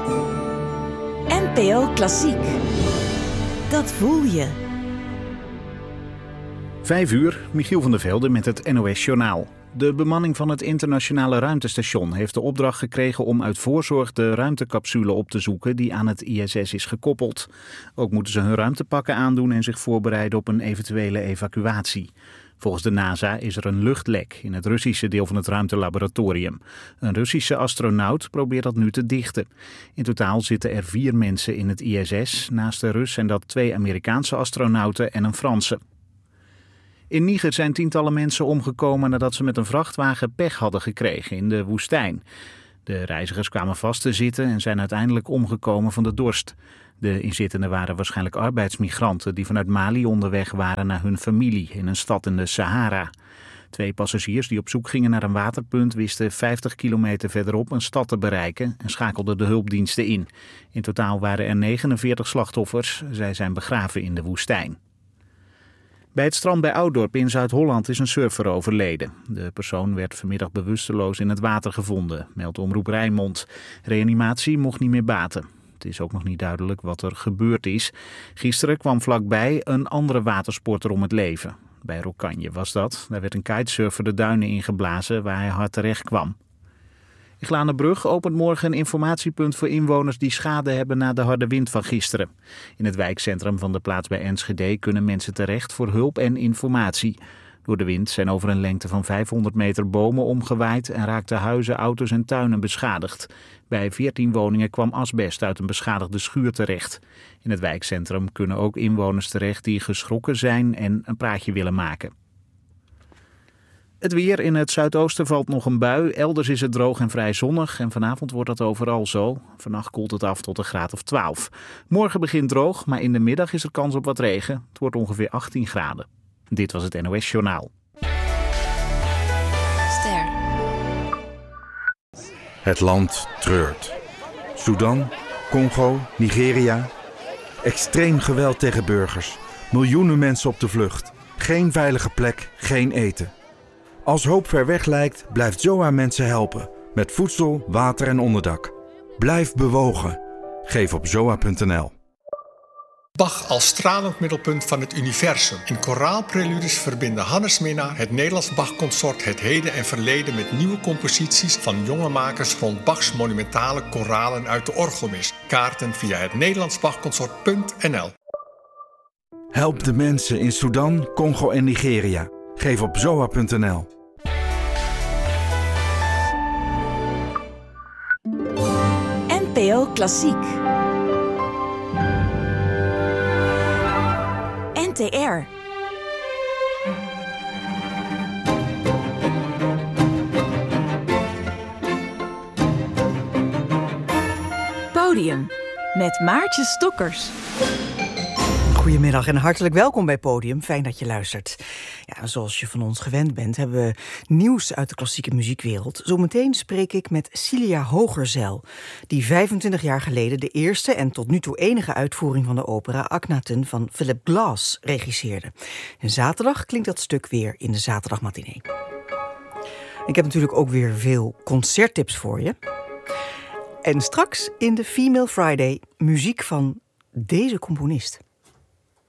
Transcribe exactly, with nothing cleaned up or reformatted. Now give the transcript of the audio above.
N P O Klassiek. Dat voel je. Vijf uur, Michiel van der Velde met het N O S-journaal. De bemanning van het internationale ruimtestation heeft de opdracht gekregen om uit voorzorg de ruimtecapsule op te zoeken die aan het I S S is gekoppeld. Ook moeten ze hun ruimtepakken aandoen en zich voorbereiden op een eventuele evacuatie. Volgens de NASA is er een luchtlek in het Russische deel van het ruimtelaboratorium. Een Russische astronaut probeert dat nu te dichten. In totaal zitten er vier mensen in het I S S. Naast de Rus zijn dat twee Amerikaanse astronauten en een Franse. In Niger zijn tientallen mensen omgekomen nadat ze met een vrachtwagen pech hadden gekregen in de woestijn. De reizigers kwamen vast te zitten en zijn uiteindelijk omgekomen van de dorst. De inzittenden waren waarschijnlijk arbeidsmigranten die vanuit Mali onderweg waren naar hun familie in een stad in de Sahara. Twee passagiers die op zoek gingen naar een waterpunt wisten vijftig kilometer verderop een stad te bereiken en schakelden de hulpdiensten in. In totaal waren er negenenveertig slachtoffers. Zij zijn begraven in de woestijn. Bij het strand bij Ouddorp in Zuid-Holland is een surfer overleden. De persoon werd vanmiddag bewusteloos in het water gevonden, meldt Omroep Rijnmond. Reanimatie mocht niet meer baten. Het is ook nog niet duidelijk wat er gebeurd is. Gisteren kwam vlakbij een andere watersporter om het leven. Bij Rokkanje was dat. Daar werd een kitesurfer de duinen ingeblazen waar hij hard terecht kwam. In Glanenbrug opent morgen een informatiepunt voor inwoners die schade hebben na de harde wind van gisteren. In het wijkcentrum van de plaats bij Enschede kunnen mensen terecht voor hulp en informatie. Door de wind zijn over een lengte van vijfhonderd meter bomen omgewaaid en raakten huizen, auto's en tuinen beschadigd. Bij veertien woningen kwam asbest uit een beschadigde schuur terecht. In het wijkcentrum kunnen ook inwoners terecht die geschrokken zijn en een praatje willen maken. Het weer: in het zuidoosten valt nog een bui. Elders is het droog en vrij zonnig en vanavond wordt dat overal zo. Vannacht koelt het af tot een graad of twaalf. Morgen begint droog, maar in de middag is er kans op wat regen. Het wordt ongeveer achttien graden. Dit was het N O S-journaal. Ster. Het land treurt. Sudan, Congo, Nigeria. Extreem geweld tegen burgers. Miljoenen mensen op de vlucht. Geen veilige plek, geen eten. Als hoop ver weg lijkt, blijft Z O A mensen helpen. Met voedsel, water en onderdak. Blijf bewogen. Geef op zoa punt n l. Bach als stralend middelpunt van het universum. In koraalpreludes verbinden Hannes Minnaar, het Nederlands Bach-consort, het heden en verleden met nieuwe composities van jonge makers rond Bachs monumentale koralen uit de orgelmis. Kaarten via het Nederlands Bach-consort punt n l. Help de mensen in Sudan, Congo en Nigeria. Geef op zoa punt n l. N P O Klassiek. N T R. Podium met Maartje Stokkers. Goedemiddag en hartelijk welkom bij Podium. Fijn dat je luistert. Ja, zoals je van ons gewend bent, hebben we nieuws uit de klassieke muziekwereld. Zometeen spreek ik met Cilia Hogerzeil, die vijfentwintig jaar geleden de eerste en tot nu toe enige uitvoering van de opera Akhenaten van Philip Glass regisseerde. En zaterdag klinkt dat stuk weer in de zaterdagmatinee. Ik heb natuurlijk ook weer veel concerttips voor je. En straks in de Female Friday muziek van deze componist.